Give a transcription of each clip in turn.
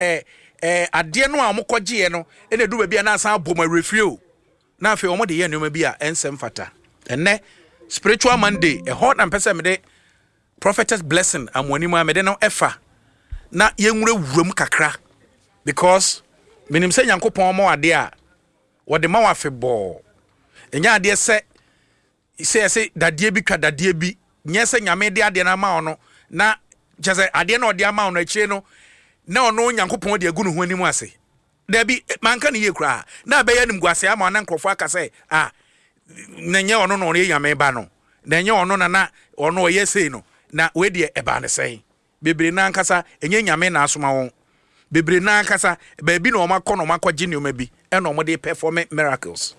ade no a mokɔgye no ene du ba bia na san bom refree o na afi omo de ye nneoma bi a ensem fata enne spiritual monday hot na pese me de prophetess blessing amwani mu amede no efa na yenwure wuram kakra because minim se Nyankopɔn mo ade a wode ma wa febɔ enya ade se dadie bi twa dadie bi nye se nyame de ade na ma ono na jese ade na ode ama ono akire no na ono Nyankopɔn de agu no ho anim ase da bi manka ne ye kura na be yanim guase ama na nkrofo aka se na nye ono no ye nyame ba no na nye ono na ono ye sei no na we de eba ne sei bebre na nkasa enye nyame na asoma won bebre na nkasa ba bi na o makọ no makọgye ne o ma bi e na o de perform miracles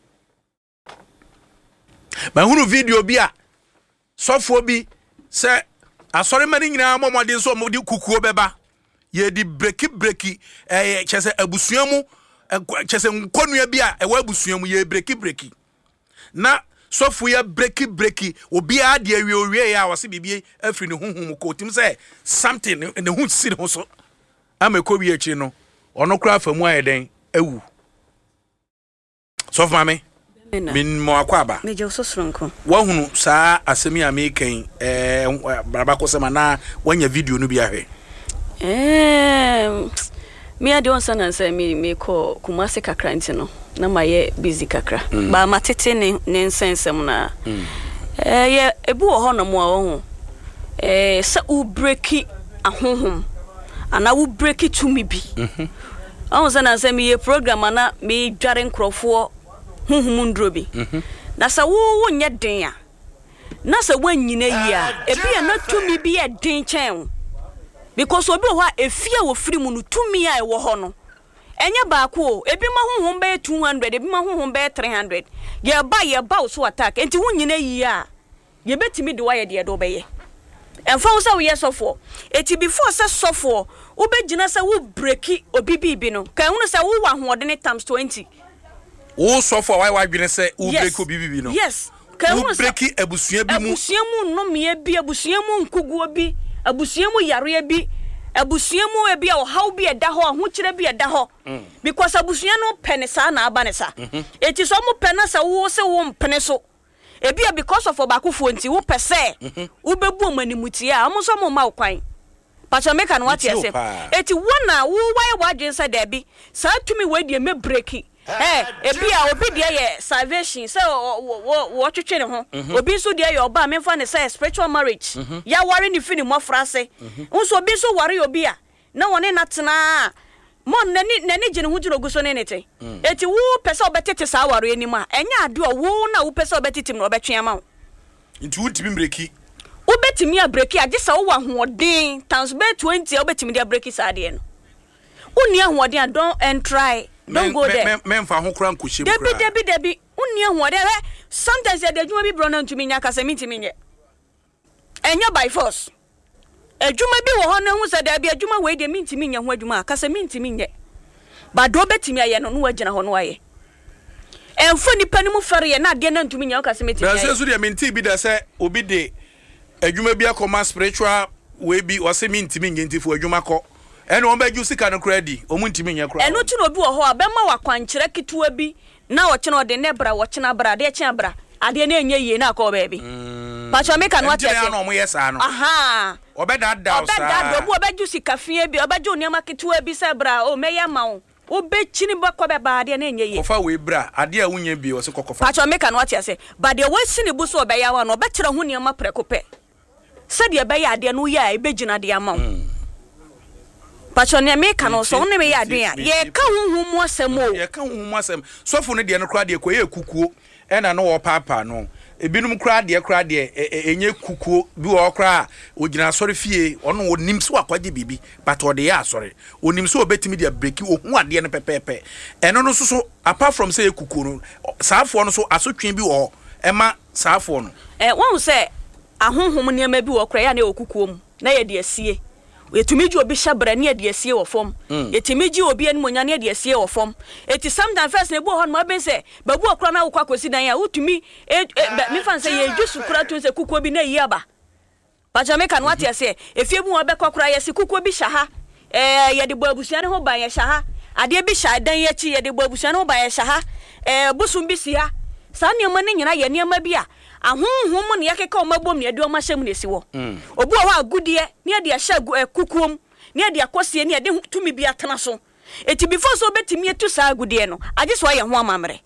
ba hunu video bi a sofo bi se asore mani nyina momode so mo di kukuo beba ye di breki chese abusuamu chese nkonua bi a ewa abusuamu ye breki na sofo ya breki obi a de awie ya wose bibie afri ne honhom ko tim se something ne hu si ne ho so ameko bi achi no ono kra famu ayeden awu sofo mame min mo akwaba meje ososronko wa hunu saa asemi amekan braba ko sema na wanya video no bi ahwe me ade on sana say me ko Kumasi kakra nti no na maye busy kakra ba matete ne nsensem na ye ebu ho no mo ho sa u breaki ahonhom ana u breaki to me bi on sana say me program na me dware nkrofo honhom ndrobi na sa wo nye den a na sa wanyina yi a ebi na to me bi e den chen because obi ho a efia wo firi mu no tumi a e wo ho no enye baako o ebi ma honhom be 200 ebi ma honhom be 300 ye ba so attack enti wonyina yi a ye betimi de wa ye de do be ye emfa wo sa wo ye sofo eti before sa sofo wo be gina sa wo breaki obi bibi no kan hu sa wo wa hoode ne times 20 wo sofo why dwene se wo breaki obi bibi no yes kan hu sa breaki abusua bi mu no me bi abusua mu nkuguo bi abusua mu yare bi abusua mu e bi a how bi eda ho ahokire bi eda ho because abusua no pene sa na aba ne sa eti so mu pene sa wo se wo mpene so e bi because of obakofo nti wo pese wo bebu omanimuti a mo so mo ma kwan pacha meka no wate ese eti wona wo why wadwen sa da bi sa tumi we de me breaki ebi a obi de ye salvation say wo twetwe ne ho obi so de ye oba memfa ne say spiritual marriage ya ware ne fini mo frase nso obi so ware obi a na wone natena mo nani gene hu jiro guso ne nete eti wo pese obetete sa ware anim a enya ade o wo na wo pese obetetim na obetwe ama nti wo timi breki obetimi a breki age sa wo ahoden times be 20 obetimi de breki sa ade no uni ahoden a don't and try. Don't go there. Men fa ho kra nkohye Debi unni ho there sometimes the adwuma bi bro na ntumi nya kasa mitimi nye enya by force adwuma bi wo ho na hu sa da bi adwuma we de mitimi nya ho adwuma kasa mitimi nye ba do betimi aye no wagina ho no aye enfo nipa ni mu fere ye na de na ntumi nya kasa mitimi aye na se so de menti bi da se obi de adwuma bi akoma spiritual we bi o se mitimi nye ntifo adwuma ko ene on beju sika no kredi omuntimi nya kra eno tu no bi wo ho abema wakwankyere ketewa bi na wo kye no de ne bra wo kye na bra de kye bra ade na enye yie na akọ baabi pacho meka no ate ase na omo yes ano aha obeda da o sa obeda do bu obeju sika fie bi obeju niam ketewa bi se bra o meya ma wo obechini bako be ba ade na enye yie kofa we bra ade a wunya bi o se kokofa pacho meka no ate ase ba de wasi ne bu so obeya wa no obekere ho niam prekope se de be ya ade no ya ebegina de ama wo pacho ne meka no so ne me ya adwen a ye ka honhom asem o ye ka honhom asem sofo ne de no kra de ko ye kukuo ena no wo papa no ebinum kra de enye kukuo bi wo kra ogina sori fie ono onim so akwaje bibi but o de ya sori onim so obetimi de breaki ohun ade no pepepe eno no so apart from say kukuo no saafo no so asotwen bi wo ema saafo no won say ahonhom ne ma bi wo kra ya na okukuo mu na ye de asie etumiji obi shabra ne de asie wo fom etumiji obi an monya ne de asie wo fom eti sometimes first ne bo ho no be say babu okra na wo kwakosi dan ya utumi me fan say ye jusu kura tun say kukuo bi na yi aba pacha me kan wate ase efie bu wo be kokra ye se kukuo bi shaha ye de boabusua ne ho ban ye hya ha ade bi hya dan ye chi ye de boabusua ne ho ban ye hya ha busum bi si ha sa nneema ne nyina ye nneema bi a ahonhom ne yakeka o mabom ne ade o mahyam ne si wo obu o ha agudie ne ade ahya kukuom ne ade akosie ne ade tumi bi atena so eti before so betimi etu sa agudie no age so ye ho amamre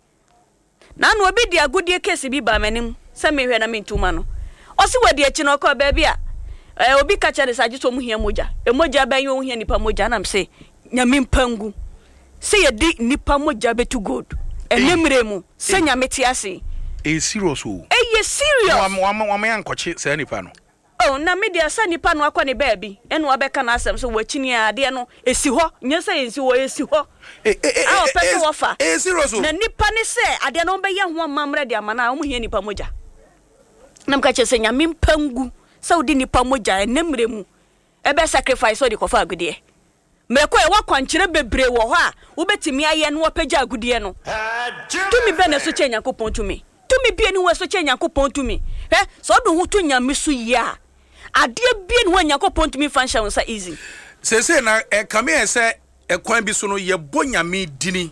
na no obi di agudie case bi ba manim se me hwe na me ntuma no o si wadi echi no ko ba bi a obi ka kire sa age so mu hia moja emoja ban yo hia nipa moja na mse nyame mpangu se ye di nipa moja betu god enemre mu se nyame ti ase serious o ye serious wa yankoche se nipa no oh na media sa nipa no akọ ne baabi eno abeka na asem so wachini ade no esi ho nye se esi ho esi ho pese wofa serious o na nipa ne se ade no be ye ho amamre de amana omu hia nipa moja nam ka chese nyame mpangu sa odi nipa moja enemre mu ebe sacrifice odi kofa agudie meko e wakwankyere bebre wo ho a wo betimi aye no opagya agudie no tumi be na so che Nyankopon tumi bie ni wo so che Nyankopon tumi so do ho to nyame so ya ade bie ni wo Nyankopon tumi fansha won sa easy se na kame se kwan bi so no ye bo nyame dini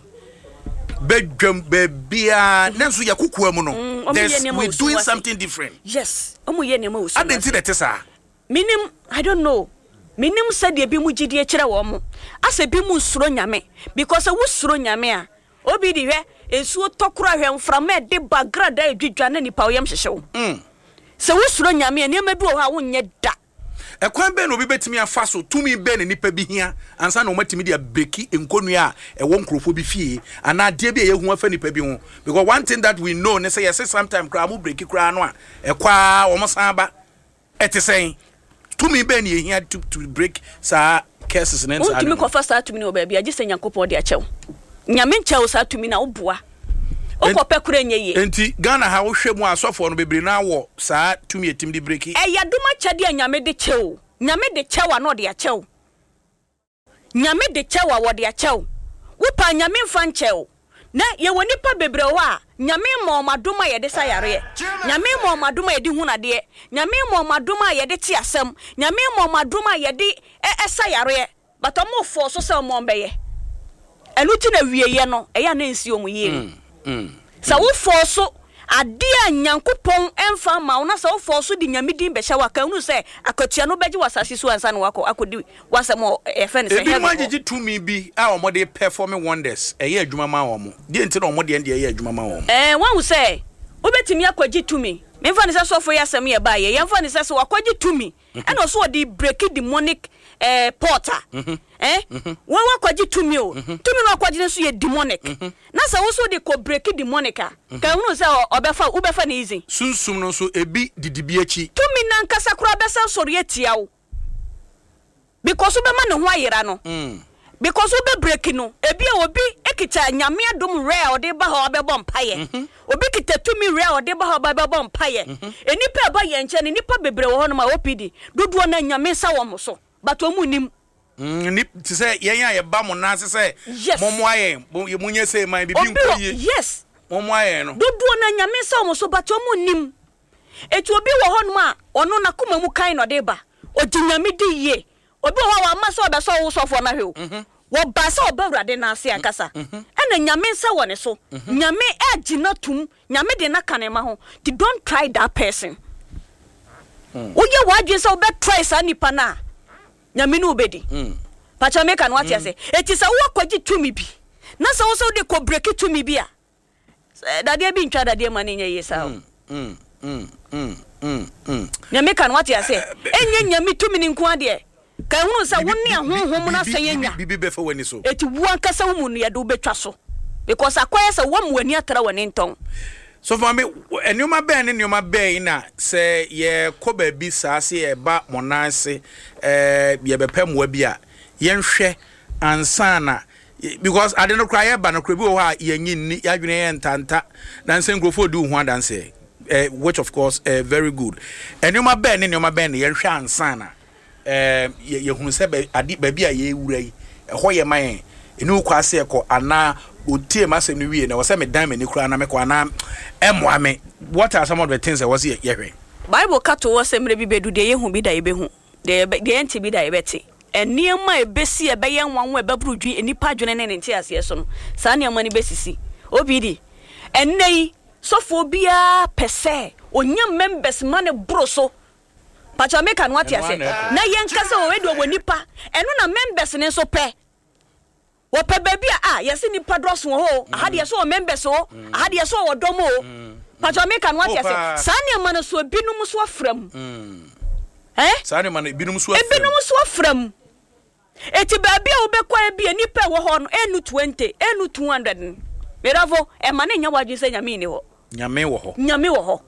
bedwam bebia nanso ye kokoa mu no we doing something different yes omo ye ne ma wo so adenti de tesa minim I don't know minim said ye bi mu gidie kire wo mo ase bi mu suro nyame because wo suro nyame a obi di hwe esuo tokura hwe mframa de bagrada edwidwa na nipa oyam hyehyew se wo suro nyame ne ma bi wo ha wo nye da ekwan be no obi betimi afa so tumi be ne nipa bi hia ansa na o matimi dia breki enkonua e wo nkrofo bi fie ana de bi ye hu afa nipa bi ho because one thing that we know ne say yes sometimes kra mo breki kra no a ekwa o mo san ba etisen tumi be ne hia to break sa cases ne nsa tumi ko fa sa tumi no ba bi age se Nyankopon de achew nyame nchew sa tumi na oboa okopɛ kura nyeye enti Ghana ha wo hwɛ mu asofo no bebre na wo saa tumi etim di breki ya duma kyade nyame de chew nyame de chewa no de achew nyame de chewa wo de achew wo pa nyame mfa nchew na ye woni pa bebre wo a nyame ma omadoma ye de sayare nyame ma omadoma ye de hunade nyame ma omadoma ye de ti asem nyame ma omadoma ye de sayare but omo fo so se omo mbeye enuti na wieye no eya na nsi omu ye sa wo forso ade a Nyankopon emfa ma una sa wo forso di nyame din be hya waka unu se akatua no beji wasase so ansa no akodi wasemo efe ne se he magigi to me bi a omode performing wonders eye adwuma ma wo mo die nti na omode ende eye adwuma ma wo wan hu se obetimi akwaji to me memfa ne se sofo ya asem ye ba ye yemfa ne se so akwaji to me and also the break demonic porter wo akwaji to me o to me no akwaji ne so ye demonic na sa wo so de ko break demonic ka hu se obefa ne easy sunsum no so ebi didibi achi to me na nkasa kura besa sori etia wo because be ma ne ho ayera no because we be break no ebi obi ekita nyame adom rare ode ba ha obebo mpaye obi kita tumi rare ode ba ha obebo mpaye enipa ba ye nche ne nipa bebre wo ho no ma opidi dodo na nyame sa wo mo so but omu nim ni ti say yen ya ye ba mo na se momo aye munye say man bibi nkoye yes momo aye no dodo na nyame sa wo mo so but omu nim etu obi wo ho no ma ono na koma mu kan no de ba odi nyame di ye obi ho wa ma so be so wo sofo na hwe wo ba so obawrade na ase akasa ena nyame nsa wone so nyame agina tum nyame de na kanema ho don't try that person oye wadwe so be try sa nipa na nyame no obedi pacha meka no ati ase eti sa wo kwaji tumi bi na sa wo so de ko break tumi bi a dade bi ntwa dade ma ne nya yesa nyame ka no ati ase enye nyame tumi ni nko ade ka hunu sa wonni ahonhom na sayenya bibi be fa wani so eti wuan kasa humu no ye do betwa so because akwaya sa wam wani atara wani nton so for me enuma be ne enuma be na se ye ko ba bi sa se ye ba monanse ye be pam wa bi a ye nhwe ansana because ade no kra ye ba no kra bi wo ha ye nyinni ya dwene ye ntanta na nse ngrofo du hu adanse which of course very good enuma be ne enuma be ne ye nhwe ansana ye hunu se adi ba bi a ye wura yi ho ye man enu kwa se ko ana otie masem no wie na wo se me dan me ni kura na me ko ana emwa me what are some of the things that was ye hwe Bible kato wo se mre bi bedu de ye hu bi da ye be hu de enti bi da ye beti eniema ebesi ebeye nwanwo ebebrudwi enipa dwene ne nte ase so no saa niema ni besisi obidi ennei sofo bia pese onyam members mane broso pacha meka no atiase na yenkasa o wedo wonipa eno na members ne so pe wo pe baby yesi nipa droso ho ahade so members o ahade so wodom o pacha meka no atiase saa niema no so binum so afram saa niema no binum so afram eti baby a obekwa bia nipa wo ho no enu 20 enu 200 meravo e mane nya wadwe se nyame ni ho nyame wo ho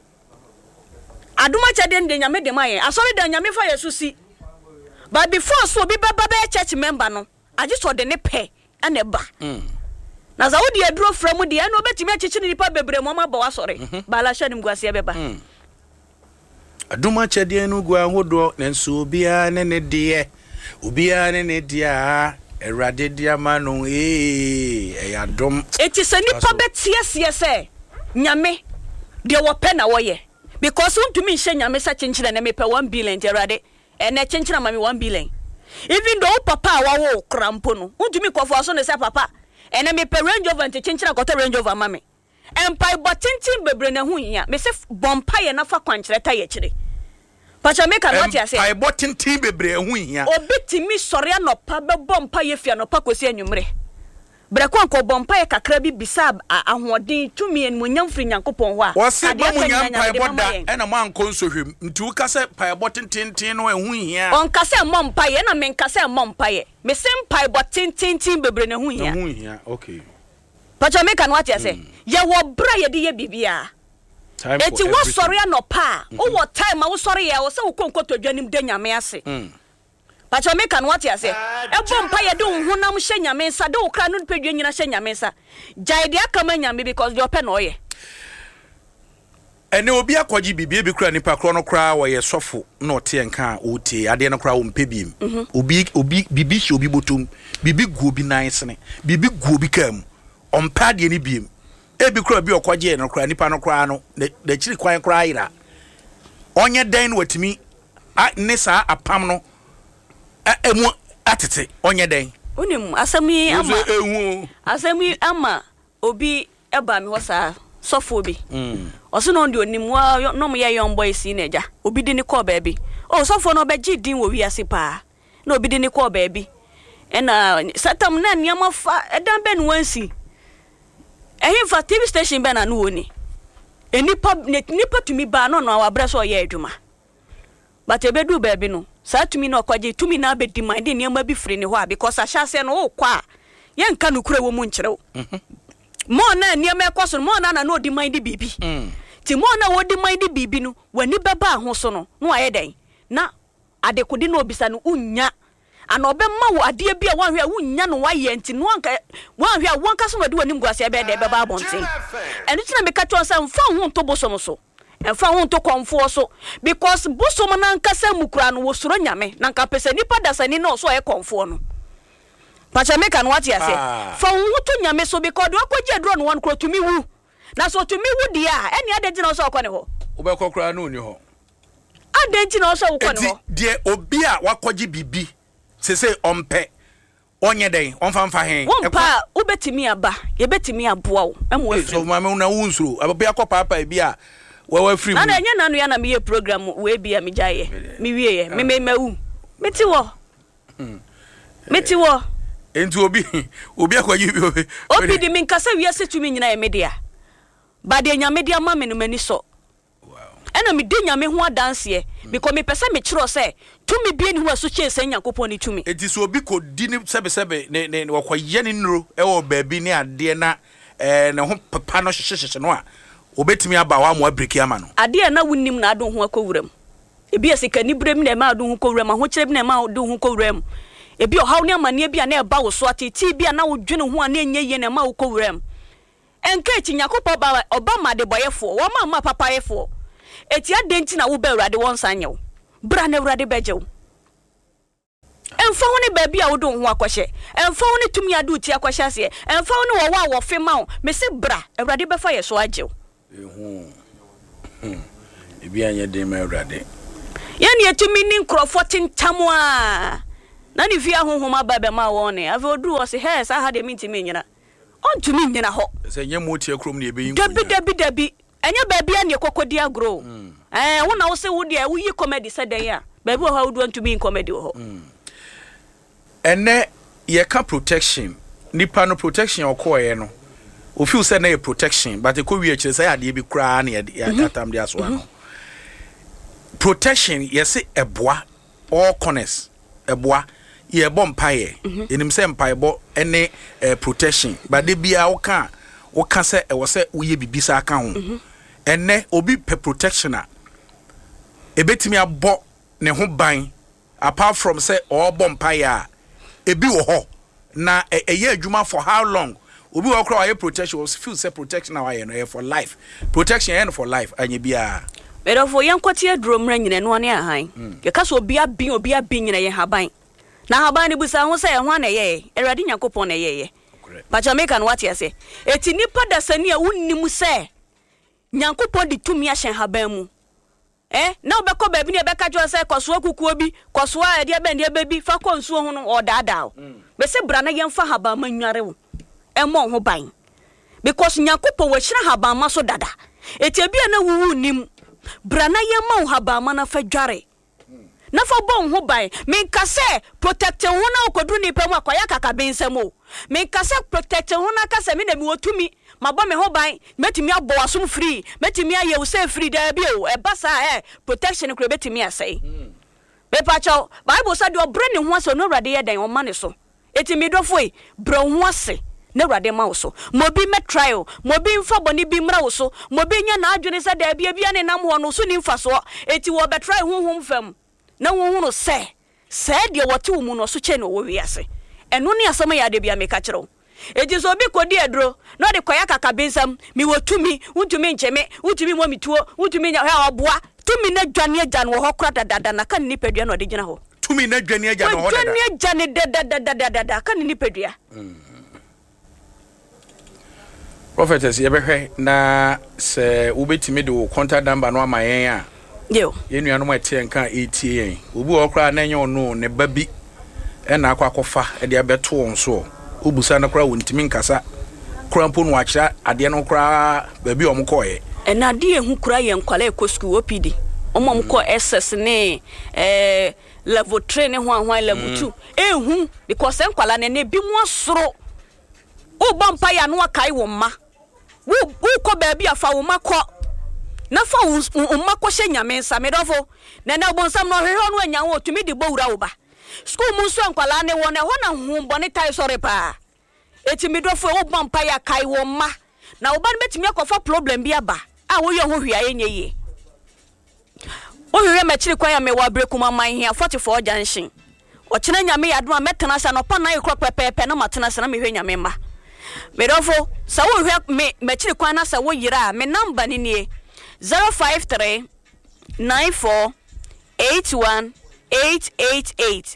aduma chade nde nyame de maye asori da nyame fa yesu si but before so bi baba be church member no age so de ne pe ane ba na za wodi aduro from de eno betimi achichi ni pa bebre mo ma ba wasori bala hwanim guase beba aduma chade enu gua hodo nenso bia ne de obia ne dia erade dia manu eyadom eti se nipa betiesie se nyame de wo pe na wo ye because untumi nhye nyame sa chenchina na me pe 1 billion erade na chenchina mami 1 billion even though papa wa wo krampo no untumi kwofo so ne se papa na me pe Range Rover nte chenchina kota Range Rover mami empai botintin bebre na hu hia me se bompa ye na fa kwankyere ta ye kire pacha meka no tia se empai botintin bebre hu hia obitimi sore anopa be bompa ye fia no pa kosi anwumre brekwan ko bompa ye kakra bi bisab ahoden tumi en munyam firi nyankopon ho a wose ba munyam paeboda na mo anko nsohwem nti wo kase paebotintin no ehu hia on kase mompa ye na men kase mompa ye me sem paebotintin bebre na hu hia okay pacha meka no tia se ye wo bra ye de ye bibia eti wo sore anopa o wo time wo sore ye wo se wo konkoto dwanim de nyame ase pacha meka no ati ase ebo mpa ye de honam hye nyame nsa de okra no pedwe nyina hye nyame nsa jaide akama nyame because you open oye ene obi akwaji bibie bi kura nipa kro no kra wo ye sofo na ote nka ote ade no kra wo mpebiem obi bibi hye obi botum bibi gu obi nansene bibi gu obi kam ompa de ni biem ebi kura bi okwaje no kra nipa no kra no de chiri kwan kra ira onye den no watimi ne saa apam no emu atete onye den onim asami ama obi eba mi hosa sofo bi oso no ndi onim wa no mo ye young boy si neja obi di ni call baby sofo no be gidin wo wiase pa na obi di ni call baby ena satam na niam fa edan be no wansi ehimfa TV station be na no woni enipa tumi ba no no awabra so ye adwuma but ebedu baby no sa tumi na okwaje tumi na be demand ne ma bi free ne ho because ahyase no wo kwa ye nka no kura wo mu nkyerɛw mo na ne ma ekoso mo na no demand bibi ti mo na wo demand bibi no wani beba ho so no no aye den na adekodi na obisa no unya ana obemma wo ade bia wanhwe a unya no waye nti no anka wanhwe a wonka so no de wani mguase be de beba abonten enu tina me ka to san fa ho nto bosom so enfa ho nto komfo so because bosom na nkasa mukura no wo soro nyame na nka pese nipa dasani na so e komfo no pacha meka no ati ase fa ho to nyame so because do akwaje dro no wan kro tumi wu na so tumi wu dia eni ade gina so akwane ho obekokra no ni ho ade gina so akwane ho de obi a wakwaje bibi sese ompe onye den onfamfa hen wonpa ubetimi aba ye betimi aboa wo emu afri so mama una wunsuro abia akopapa bi a wewe free na nya nanu ya na me program we bia me jaye me wieye me mawu meti wo enti obi akwaji bi obi di min kasa wiase tumi nyina ye media ba de nya media ma me no mani so ena me de nya me ho adanse because me pesa me kiro se tumi bie ni ho aso chese Nyankopon ni tumi enti so obi ko di ni sebe ne wakwaye ni nro e wo baabi ni ade na ne ho papa no hyehye no a obetimi aba wa mo abreki ama no ade na wunnim na adon ho akowuram ebi asika ni brem na ma adon ho kowuram ho kyerem na ma adon ho kowuram ebi ohaw ne amane bia na eba wo so atiti bia na wodwene ho ana enye ye na ma wo kowuram enka echi Nyankopon ba Obama de boyefo wo ma papa yefo eti adenti na wo ba urade won sanyew bra na urade bejew emfa ho ne ba bia wo don ho akwhye emfa ho ne tumi adu ti akwhye ase emfa ho ne wo wa fe ma wo me se bra urade befa ye so ajew ebi anya de ma urade yani etumi ni nkrofo tentam a na ne fia honhom aba be ma won ne afi oduru o se he sa ha de mintimi nyina on to me nyina ho se nya motie krom ne ebeyin dabi enya ba bia ne kokodi agro wo na wo se wo de wo yi comedy se den ya ba bi wo ha wo do to be in comedy ho ene ye ka protection nipa no protection okoye no o feel say na protection but e ko wi akire say ade bi kra na atam de aso ano protection yes eboa all corners eboa ye bompaye enim say mpaye bo ene protection but de bia wo ka say e wo say wo ye bibisa aka ho ene obi pe protection a ebetimi abo ne ho ban apart from say all bompaye a ebi wo ho na eye adwuma for how long obi wo kra wa protection was feel say protection na wa no for life protection and for life anya bia pero for yankoti aduro mra nyina no ane ahan ye ka so obi abi nyina ye haban na haban ni busa ho say ho na ye erade nyankopon na ye pa Jamaica no what you say eti nipa da sani a unnim say nyankopon di tumi a hyen haban mu na obekọ ba bi ne beka jo say koso akukuo bi koso a de ba ne ba bi fa konsuo ho no odaadaa be se bra na yemfa haban manware wo emo ho ban because nyankopon wo hyira haban ma so dada eti bia na wuwu nim bra na yemma wo haban ma na fa dware na fa bon ho ban me ka se protect ho na okodu ni pemu akoya kaka bensem o me ka se protect ho na ka se me na mi wotumi mabo me ho ban metimi abo asom free metimi aye wo se free da bi o e basa protection kro betimi asai be pa chaw bible say do bre ne ho ase no rade ye dan o ma ne so etimi dofo e bre ho ase ne rade ma wo so mobi me trial mobi mfa boni bi mra wo so mobi nya na adwene se da bia bia ne nam ho no so ni mfa so eti wo be try honhom fam na won se de wote wo mu no so che no wo wi ase eno ne asama ya de bia me ka kire eji so bi kodi edro no de koya kaka bensam mi wotumi untumi ncheme untumi mo mituo untumi nya ha oboa tumi na dwane agya no ho kra dada na kan ni padua no de gina ho tumi na dwane agya no ho dada dwane agya ne dada kan ni padua prophetess ye behwe na se ubetimi de contact number no amayen a yo ye nuanom atie nka etie yen obi okra na enye ono ne babi e na akwakofa e de abeto won so obusa na kra wontimi nkasa kra mpo no akira ade no kra babi omkoye e na ade ehu kra ye nkwala ekosku opidi omomko SS ne level 3 ne ho level 2 ehu because nkwala ne bi mu asoro o bompa ya no akai wo ma wo ko babi afa wo makọ na fa wo makọ hye nyame nsa medofo na obonsam no hwehwe no anya wo tumi di bowura wo ba school mu so nkwala ne wo na ho na hu bone tai sore pa eti medofo wo bompa ya kai wo ma na wo ba no betimi akofa problem bi aba a wo ye ho hwia yenye ye o hwehwe machiri kwa ya me wa brekuma man hia 44 junction o kina nyame ya adoma metena sa no pa na ikro pepepe na matena sa na mehwe nyame ma medofo sa wo hwehwe me machiri kwa na sa wo yira me number ni nie 053 94 81 888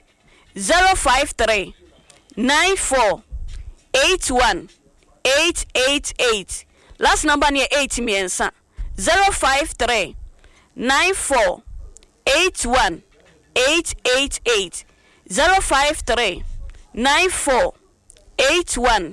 053 94 81 888 last number near 8 miensa 053 94 81 888 053 94 81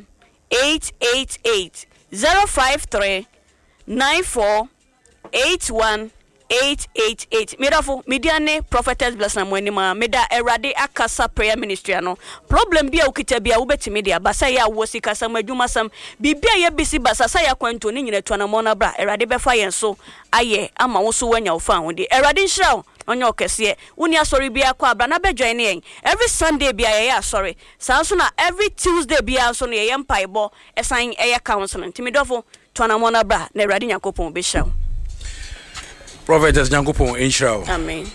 888 053 94 81 888 Mirafo mediane prophetess bless na mwanima meda erade akasa prayer ministry ano problem bia ukita bia ubetimi dia basa ya wosi kasa madwuma sam bibia ye bisi basa sa ya kwanto ni nyina twana mona bra erade befa yen so aye ama wo so wanya ofa ho de erade nhira onye okese uni asori bia kwa abra na be join yen every Sunday bia ye asori sanso na every Tuesday bia so no ye mpaibo esan eye counseling timidofo twana mona bra na erade nyakopon be hira Prophetess Nyankopon Inshra. Amen.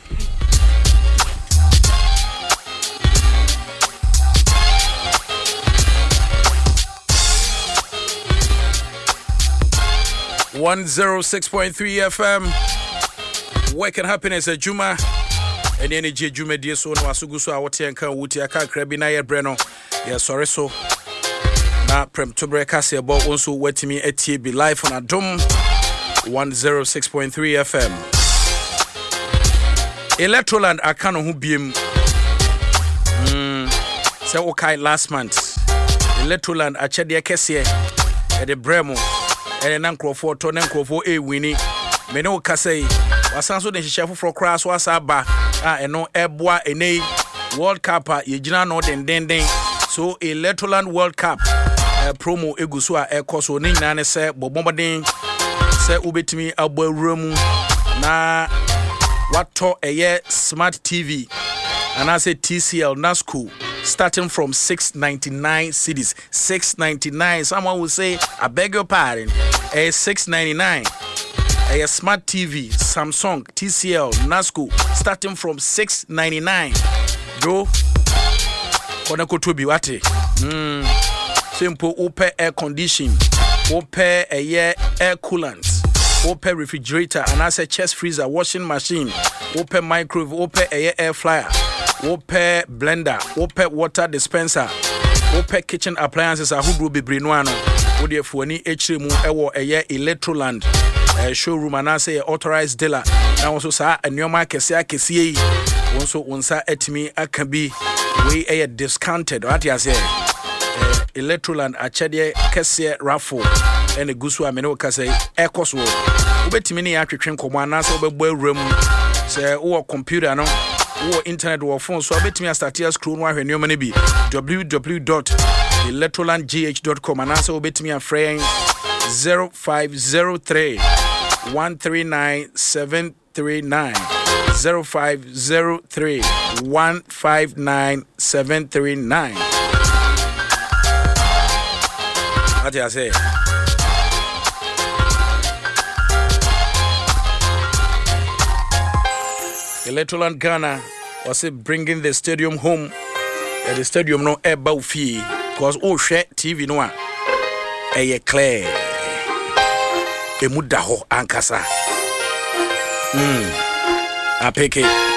.3 FM. Work and happiness at Juma. And energy Juma dear so no asuguso awoti anka wuti aka krabi na ye breno. Yeah, sorry so. Na prem to break us about also wetimi etie be live on Adom 106.3 FM. Electroland akano hu biem. say okay last month Electroland achede kese e de bremo e na nkrofo to na nkrofo e wini me ne woka say wasan so de hihye foforo kra so asaba eno eboa enei World Cup ye gina no den so Electroland World Cup promo eguso a ekoso ne nyina ne se boboden se ubetimi abawuramu na wato eye smart TV and I say TCL NASCO starting from 699 cedis. 699. Someone will say, I beg your pardon. 699. A smart TV, Samsung, TCL, NASCO starting from 699. Bro, koneko tobi wate. Simple open air condition, open air coolant, open refrigerator, and I say chest freezer, washing machine, open microwave, open air fryer. Ope blender, ope water dispenser, ope kitchen appliances ahudro bebre no ano. Wode afuani echire mu ewo eye Electroland showroom anase authorized dealer. Na wonso sa anoma akese yi. Wonso wonsa etimi aka bi we eye discounted. What you say? Electroland achede kese raffle ene gusu amene wo kase ekoso. Obetimi ne atwetwe nkomo anase obegbo awuram se wo computer no or internet or phone, so I bet me a statias crew no ahwe nyoma ne bi www.electrolandgh.com and also bet me a friend 0503 139 739 0503 159 739. What do I say? Electroland Ghana was bringing the stadium home. The stadium no eba ufi because share TV no eye clear. Emuda ho ankasa. Apeke.